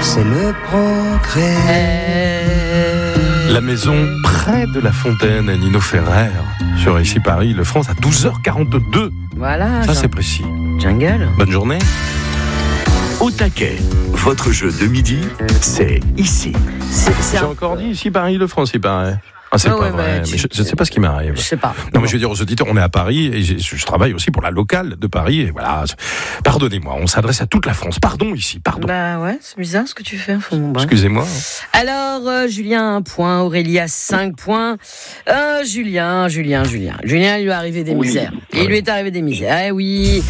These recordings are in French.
c'est le progrès. La maison près de la fontaine, Nino Ferrer, sur Ici Paris, le France, à 12h42. Voilà. Ça, c'est précis. Jungle. Bonne journée. Au taquet, votre jeu de midi, c'est ici. J'ai encore dit Ici Paris, le France, il paraît. Ah, c'est pas vrai, mais je ne sais pas ce qui m'arrive. Je sais pas. Non, mais je veux dire aux auditeurs, on est à Paris et je travaille aussi pour la locale de Paris et voilà. Pardonnez-moi, on s'adresse à toute la France. Pardon ici, pardon. Bah ouais, c'est bizarre ce que tu fais. Excusez-moi. Alors, Julien, 1 point, Aurélie a 5 points. Julien, il lui est arrivé des misères. Il lui est arrivé des misères. Eh oui,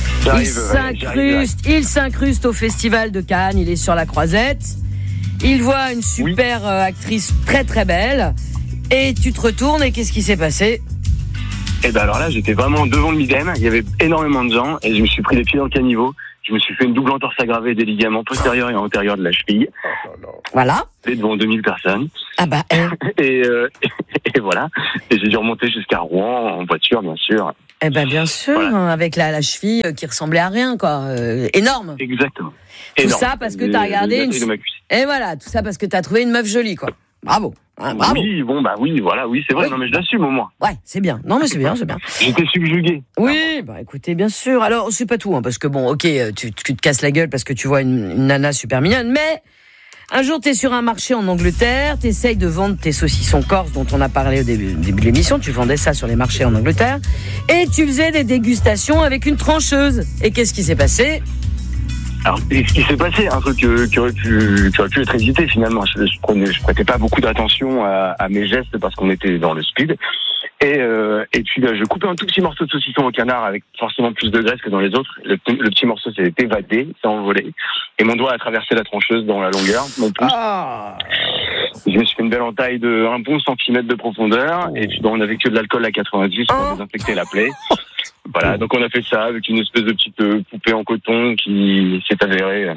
il s'incruste au Festival de Cannes, il est sur la croisette. Il voit une super actrice très très belle. Et tu te retournes et qu'est-ce qui s'est passé ? Et ben alors là, j'étais vraiment devant le Midem, il y avait énormément de gens et je me suis pris les pieds dans le caniveau. Je me suis fait une double entorse aggravée des ligaments postérieurs et antérieurs de la cheville. Voilà. Et devant 2000 personnes. Ah bah. Et voilà. Et j'ai dû remonter jusqu'à Rouen en voiture, bien sûr. Eh ben bien sûr, voilà. Avec la cheville qui ressemblait à rien, quoi. Énorme. Exactement. Tout ça parce que t'as regardé une. Et voilà, tout ça parce que t'as trouvé une meuf jolie, quoi. Bravo. Ah, bravo. Oui, c'est vrai, non mais je l'assume au moins. Ouais, c'est bien. Non mais c'est bien. J'étais subjugué. Oui, bah écoutez, bien sûr. Alors, c'est pas tout, parce que bon, ok, tu te casses la gueule parce que tu vois une nana super mignonne, mais un jour t'es sur un marché en Angleterre, t'essayes de vendre tes saucissons corse dont on a parlé au début de l'émission, tu vendais ça sur les marchés en Angleterre, et tu faisais des dégustations avec une trancheuse. Et qu'est-ce qui s'est passé ? Alors, ce qui s'est passé, un truc qui aurait pu être évité finalement. Je prêtais pas beaucoup d'attention à mes gestes parce qu'on était dans le speed. Et puis je coupais un tout petit morceau de saucisson au canard avec forcément plus de graisse que dans les autres. Le petit morceau s'est évadé, s'est envolé. Et mon doigt a traversé la trancheuse dans la longueur, mon pouce. Ah. Je me suis fait une belle entaille de 1 bon centimètre de profondeur. Et puis on avait que de l'alcool à 90 pour désinfecter la plaie. Voilà, donc on a fait ça avec une espèce de petite poupée en coton qui s'est avérée.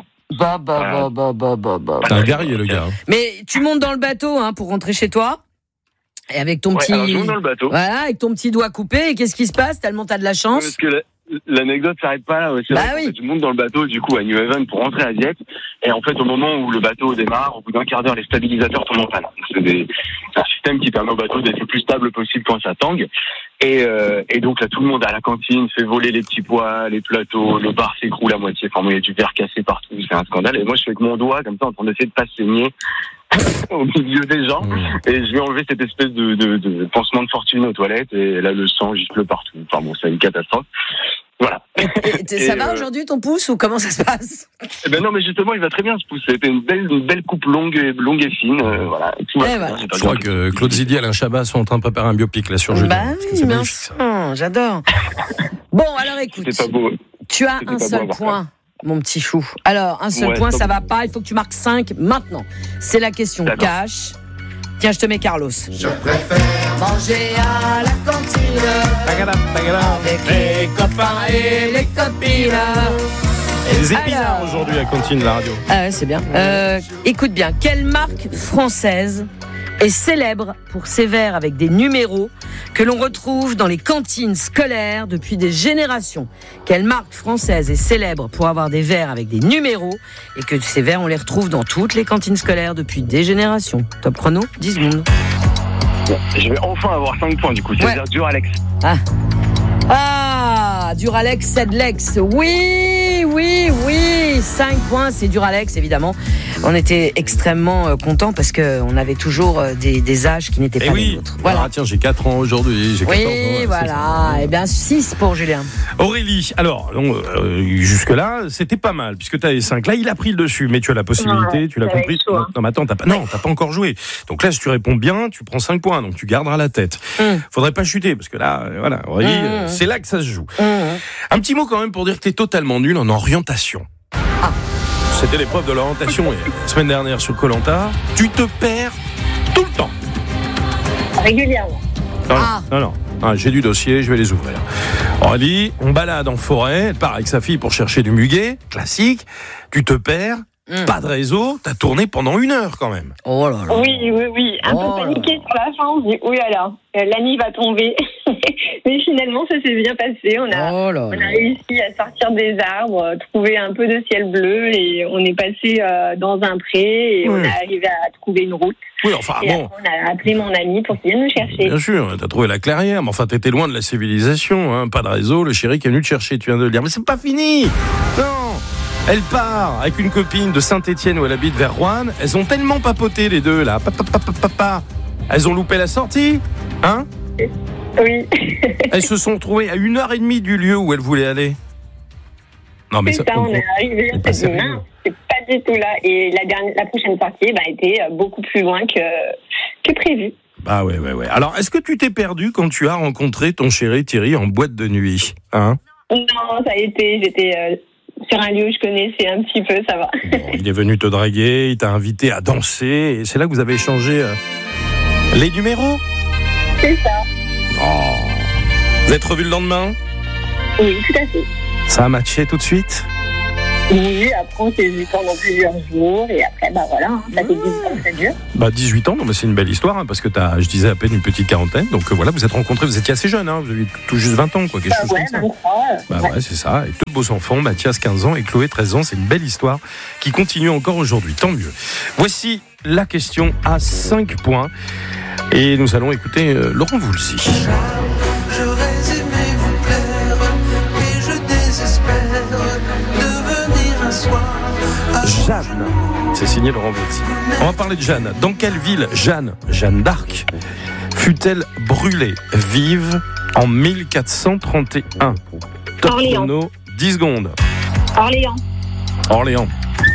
T'es un guerrier, le gars. Mais tu montes dans le bateau pour rentrer chez toi. Et avec ton petit. Alors je monte dans le bateau. Voilà, avec ton petit doigt coupé. Et qu'est-ce qui se passe ? Tellement t'as de la chance. Parce que l'anecdote s'arrête pas là. C'est vrai, en fait, je monte dans le bateau du coup à New Haven pour rentrer à Dieppe. Et en fait, au moment où le bateau démarre, au bout d'un quart d'heure, les stabilisateurs tombent en panne. C'est un système qui permet au bateau d'être le plus stable possible quand ça tangue. Et donc là, tout le monde à la cantine fait voler les petits pois, les plateaux, le bar s'écroule à moitié. Enfin, il y a du verre cassé partout, c'est un scandale. Et moi, je fais avec mon doigt, comme ça, en train d'essayer de pas se saigner au milieu des gens. Et je vais enlever cette espèce de pansement de fortune aux toilettes. Et là, le sang gifle partout. Enfin bon, c'est une catastrophe. Voilà. Ça va aujourd'hui ton pouce ou comment ça se passe ? Eh ben non, mais justement, il va très bien ce pouce. C'était une belle coupe longue et fine. Voilà. Je crois que Claude Zidi et Alain Chabat sont en train de préparer un biopic là sur Julien. Bah oui, mince. J'adore. Bon, alors écoute. C'était pas beau. Tu as un seul point, mon petit chou. Alors, un seul point, ça va pas. Il faut que tu marques 5 maintenant. C'est la question cash. Tiens, je te mets Carlos. Je préfère manger à la cantine avec les copains et les copines. Les épinards aujourd'hui à Cantine la radio. Ah ouais, c'est bien. Écoute bien, quelle marque française est célèbre pour ses verres avec des numéros que l'on retrouve dans les cantines scolaires depuis des générations? Quelle marque française est célèbre pour avoir des verres avec des numéros et que ces verres, on les retrouve dans toutes les cantines scolaires depuis des générations? Top chrono, 10 secondes. Je vais enfin avoir 5 points du coup, c'est-à-dire Duralex. Duralex, Sedlex. Oui, 5 points, c'est Duralex, évidemment. On était extrêmement contents parce qu'on avait toujours des âges qui n'étaient pas les nôtres. Voilà. Ah, tiens, j'ai 4 ans aujourd'hui. J'ai 14 ans. Oui, voilà. Eh bien, 6 pour Julien. Aurélie, alors, jusque-là, c'était pas mal, puisque tu as les 5. Là, il a pris le dessus, mais tu as la possibilité, tu l'as compris. Non, mais attends, t'as pas encore joué. Donc là, si tu réponds bien, tu prends 5 points, donc tu garderas la tête. Faudrait pas chuter, parce que là, voilà, Aurélie, c'est là que ça se joue. Un petit mot quand même pour dire que t'es totalement nul en orientation. C'était l'épreuve de l'orientation la semaine dernière sur Koh-Lanta. Tu te perds tout le temps. Régulièrement. Non. J'ai du dossier, je vais les ouvrir. Aurélie, on balade en forêt, elle part avec sa fille pour chercher du muguet, classique. Tu te perds pas de réseau, t'as tourné pendant 1 heure quand même. Oh là là. Oui. Un peu paniqué sur la fin. On se dit, oui, alors, la nuit va tomber. Mais finalement, ça s'est bien passé. On a réussi à sortir des arbres, trouver un peu de ciel bleu et on est passé dans un pré et on est arrivé à trouver une route. Oui, enfin et bon. On a appelé mon ami pour qu'il vienne nous chercher. Bien sûr, t'as trouvé la clairière, mais enfin t'étais loin de la civilisation, hein. Pas de réseau, le chéri qui est venu te chercher, tu viens de le dire. Mais c'est pas fini. Non. Elle part avec une copine de Saint-Étienne où elle habite vers Roanne. Elles ont tellement papoté les deux là. Papa. Elles ont loupé la sortie, hein? Oui. Elles se sont retrouvées à 1h30 du lieu où elles voulaient aller. Non mais c'est ça, on est arrivé, on s'est dit, non, c'est pas du tout là. Et la prochaine sortie était beaucoup plus loin que prévu. Ah ouais. Alors, est-ce que tu t'es perdu quand tu as rencontré ton chéri Thierry en boîte de nuit, hein? Non, ça a été, j'étais sur un lieu où je connaissais un petit peu, ça va. Bon, il est venu te draguer, il t'a invité à danser, et c'est là que vous avez échangé les numéros? C'est ça. Oh. Vous êtes revus le lendemain? Oui, tout à fait. Ça a matché tout de suite? Oui, après on s'est vu pendant plusieurs jours et après voilà, ça fait 18 ans que ça dure. 18 ans, non, mais c'est une belle histoire parce que t'as, je disais, à peine une petite quarantaine, donc voilà, vous êtes rencontrés, vous étiez assez jeune, vous avez tout juste 20 ans, quelque chose comme ça. 23. Ouais, c'est ça, et 2 beaux enfants, Mathias 15 ans et Chloé 13 ans, c'est une belle histoire qui continue encore aujourd'hui, tant mieux. Voici la question à 5 points et nous allons écouter Laurent Voulzy. J'aurais aimé vous plaire et je désespère devenir un soir. Jeanne, c'est signé Laurent Voulzy. On va parler de Jeanne. Dans quelle ville Jeanne d'Arc, fut-elle brûlée vive en 1431? Top Orléans. chrono, 10 secondes. Orléans.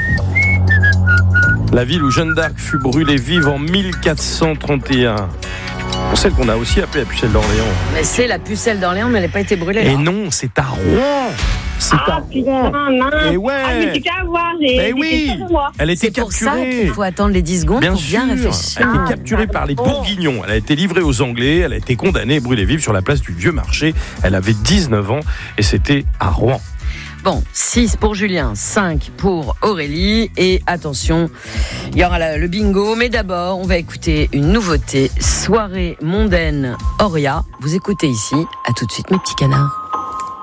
La ville où Jeanne d'Arc fut brûlée vive en 1431. Celle qu'on a aussi appelée la pucelle d'Orléans. Mais c'est la pucelle d'Orléans, mais elle n'a pas été brûlée. Et non, c'est à Rouen. C'est à Rouen. Putain, mince. Et ouais. Mais c'est qu'à voir. Mais oui. Elle était C'est pour ça capturée. qu'il faut attendre les 10 secondes Bien pour bien sûr. réfléchir. Elle a été capturée par les Bourguignons. Elle a été livrée aux Anglais. Elle a été condamnée et brûlée vive sur la place du Vieux Marché. Elle avait 19 ans et c'était à Rouen. Bon, 6 pour Julien, 5 pour Aurélie. Et attention, il y aura le bingo. Mais d'abord, on va écouter une nouveauté. Soirée mondaine Auria. Vous écoutez ici. À tout de suite, mes petits canards.